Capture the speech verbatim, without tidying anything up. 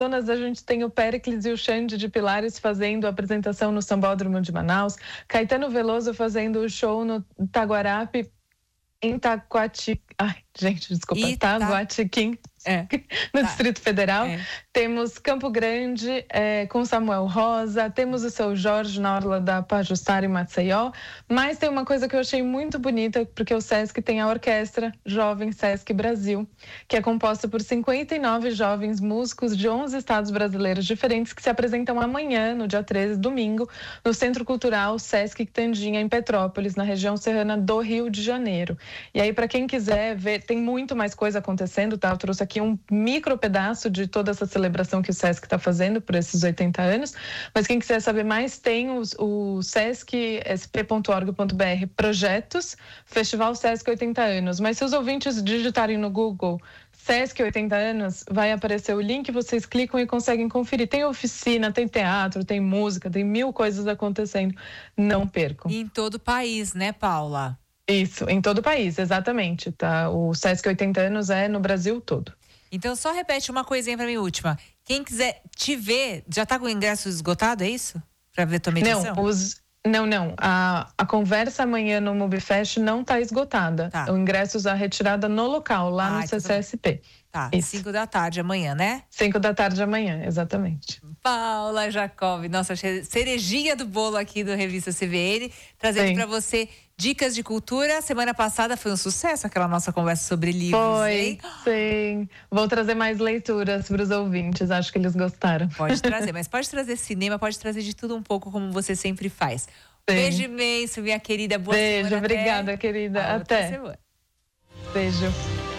A gente tem o Péricles e o Xande de Pilares fazendo a apresentação no Sambódromo de Manaus, Caetano Veloso fazendo o show no Taguarape, em Taquati... Ai, gente, desculpa, Ita... Taguatiquim, é. no tá. Distrito Federal. É. Temos Campo Grande é, com Samuel Rosa, temos o Seu Jorge na Orla da Pajuçara em Maceió, mas tem uma coisa que eu achei muito bonita, porque o Sesc tem a Orquestra Jovem Sesc Brasil, que é composta por cinquenta e nove jovens músicos de onze estados brasileiros diferentes que se apresentam amanhã, no dia treze, domingo, no Centro Cultural Sesc Quitandinha, em Petrópolis, na região serrana do Rio de Janeiro. E aí, para quem quiser ver, tem muito mais coisa acontecendo, tá? Eu trouxe aqui um micro pedaço de toda essa celebração que o Sesc está fazendo por esses oitenta anos, mas quem quiser saber mais tem o, o sesc s p ponto org ponto b r projetos, Festival Sesc oitenta anos, mas se os ouvintes digitarem no Google Sesc oitenta anos, vai aparecer o link, vocês clicam e conseguem conferir. Tem oficina, tem teatro, tem música, tem mil coisas acontecendo, não percam. E em todo o país, né, Paula? Isso, em todo o país, exatamente, tá? O Sesc oitenta anos é no Brasil todo. Então só repete uma coisinha pra mim, última. Quem quiser te ver, já tá com o ingresso esgotado, é isso? Pra ver tua meditação? Não, os... Não, não. A, a conversa amanhã no Mobifest não está esgotada. Tá. O ingresso é retirada no local, lá ah, no C C S P. Tá, Isso. cinco da tarde amanhã, né? Cinco da tarde amanhã, exatamente. Paula Jacob, nossa cerejinha do bolo aqui do Revista C V N, trazendo para você dicas de cultura. Semana passada foi um sucesso aquela nossa conversa sobre livros, Foi, hein? sim. Vou trazer mais leituras para os ouvintes, acho que eles gostaram. Pode trazer, mas pode trazer cinema, pode trazer de tudo um pouco, como você sempre faz. Um beijo imenso, minha querida. Boa Beijo, semana. obrigada, até... querida. Ah, até. Beijo.